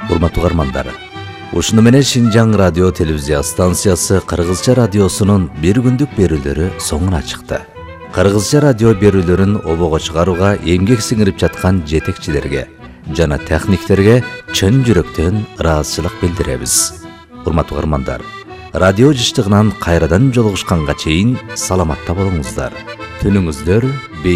Урматтуу угармандар, ушуну менен Шинжаң радио телевизия станциясы кыргызча радиосунун бир күндүк берүүлөрү соңуна чыкты. Кыргызча радио берүүлөрүн обого чыгарууга эмгек сиңирип жаткан жетекчилерге жана техниктерге чын жүрөктөн ыраазычылык билдиребиз. Урматтуу угармандар, радио жыштыгынан кайрадан жолугушканга чейин саламатта болуңуздар. Түнүңүздөр